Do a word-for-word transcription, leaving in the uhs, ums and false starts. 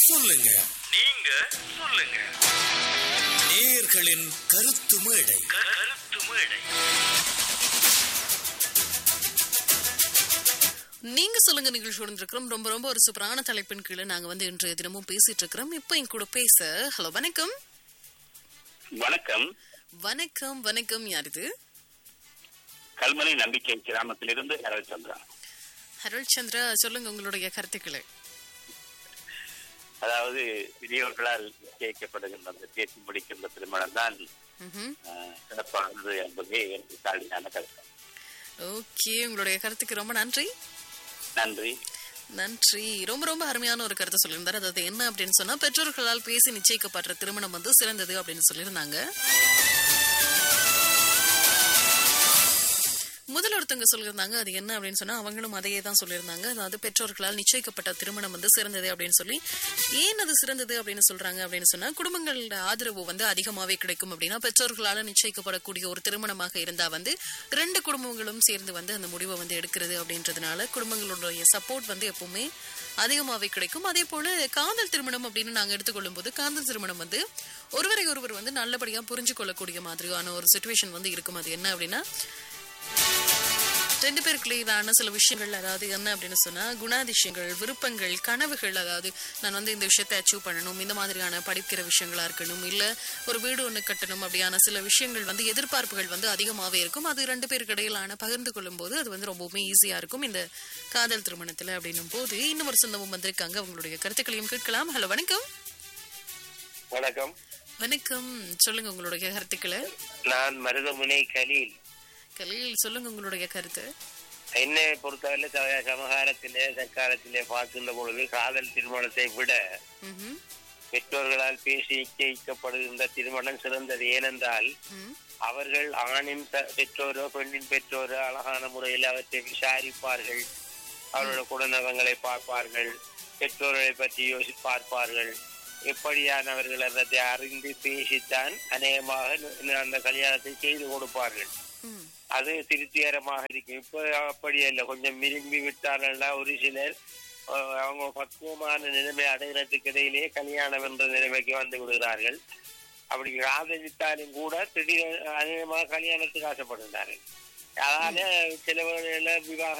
சொல்லுங்க, நீங்க சொல்லுங்க. நேயர்களின் கருத்து மேடை. கருத்து மேடை. நீங்க சொல்லுங்க நிகழ்ச்சியோடு இருக்கிறோம். ரொம்ப ரொம்ப ஒரு சூப்பரான தலைப்பின் கீழே நாங்க வந்து இன்றைய தினமும் பேசிட்டு இருக்கிறோம். இப்போ என் கூட பேச ஹலோ வணக்கம். வணக்கம். வணக்கம் வணக்கம். யார் இது? கல்மனை நம்பிக்கை கிராமத்திலிருந்து ஹரல் சந்திரா. ஹரோல் சந்திரா, சொல்லுங்க உங்களுடைய கருத்துக்களை. அதாவது பெரியவர்களால் நிச்சயிக்கப்படுகின்ற அந்த பேசி முடிக்கின்ற திருமணம் தான் சிறப்பானது என்பதே எனக்கு தாழ்மையான கருத்து. ஓகே, உங்களுடைய கருத்துக்கு ரொம்ப நன்றி. நன்றி நன்றி. ரொம்ப ரொம்ப அருமையான ஒரு கருத்தை சொல்லியிருந்தாரு. அதாவது என்ன அப்படின்னு சொன்னா, பெற்றோர்களால் பேசி நிச்சயிக்கப்படுற திருமணம் வந்து சிறந்தது அப்படின்னு சொல்லியிருந்தாங்க. முதல் ஒருத்தவங்க சொல்லியிருந்தாங்க அது என்ன அப்படின்னு சொன்னா, அவங்களும் அதையே தான் சொல்லியிருந்தாங்க. அதாவது பெற்றோர்களால் நிச்சயிக்கப்பட்ட திருமணம் வந்து சிறந்தது அப்படின்னு சொல்லி. ஏன் அது சிறந்தது அப்படின்னு சொல்றாங்க அப்படின்னு சொன்னா, குடும்பங்களோட ஆதரவு வந்து அதிகமாவே கிடைக்கும் அப்படின்னா, பெற்றோர்களால் நிச்சயிக்கப்படக்கூடிய ஒரு திருமணமாக இருந்தா வந்து ரெண்டு குடும்பங்களும் சேர்ந்து வந்து அந்த முடிவை வந்து எடுக்கிறது அப்படின்றதுனால குடும்பங்களுடைய சப்போர்ட் வந்து எப்பவுமே அதிகமாவே கிடைக்கும். அதே போல காதல் திருமணம் அப்படின்னு நாங்க எடுத்துக்கொள்ளும் போது, காதல் திருமணம் வந்து ஒருவரை ஒருவர் வந்து நல்லபடியா புரிஞ்சு கொள்ளக்கூடிய மாதிரியான ஒரு சிச்சுவேஷன் வந்து இருக்கும். அது என்ன அப்படின்னா, ரெண்டு பேருக்குள்ளேயான சில விஷயங்கள், அதாவது என்ன அப்படின்னு சொன்னா, குணாதிசயங்கள், விருப்பங்கள், கனவுகள், அதாவது நான் வந்து இந்த விஷயத்தை அச்சீவ் பண்ணணும், இந்த மாதிரியான படிக்கிற விஷயங்களா இருக்கணும், இல்ல ஒரு வீடு ஒண்ணு கட்டணும், அப்படியான சில விஷயங்கள் வந்து எதிர்பார்ப்புகள் வந்து அதிகமாவே இருக்கும். அது ரெண்டு பேருக்கு இடையிலான பகிர்ந்து கொள்ளும் போது அது வந்து ரொம்பவுமே ஈஸியா இருக்கும் இந்த காதல் திருமணத்துல அப்படின்னும் போது. இன்னும் ஒரு சொந்தமும் வந்திருக்காங்க, அவங்களுடைய கருத்துக்களையும் கேட்கலாம். ஹலோ வணக்கம். வணக்கம். வணக்கம், சொல்லுங்க உங்களுடைய கருத்துக்களை. நான் மருதமுனை கலீல். கலீல், சொல்லுங்க உங்களுடைய கருத்து. என்னை பொறுத்தவரை சமகாலத்திலே தற்காலத்திலே பார்க்கின்ற பொழுது காதல் திருமணத்தை விட பெற்றோர்களால் பேசி நிச்சயிக்கப்படுகின்ற திருமணம் சிறந்தது. ஏனென்றால் அவர்கள் ஆணின் பெற்றோரோ பெண்ணின் பெற்றோரோ அழகான முறையில் அவற்றை விசாரிப்பார்கள், அவர்களுடைய குணநலங்களை பார்ப்பார்கள், பெற்றோர்களை பற்றி யோசி பார்ப்பார்கள். எப்படியானவர்கள் அதை அறிந்து பேசித்தான் அநேகமாக அந்த கல்யாணத்தை செய்து கொடுப்பார்கள். அது திருப்திகரமாக இருக்கும். இப்ப அப்படி இல்லை, கொஞ்சம் விரும்பி விட்டார்கள் ஒரு சிலர் அவங்க பக்குவமான நிலைமை அடைகிறதுக்கு இடையிலேயே கல்யாணம் என்ற நிலைமைக்கு வந்து விடுகிறார்கள். அப்படி காதலித்தாலும் கூட திடீர் அநேகமாக கல்யாணத்துக்கு ஆசைப்படுகிறார்கள். அதனால சில விவாக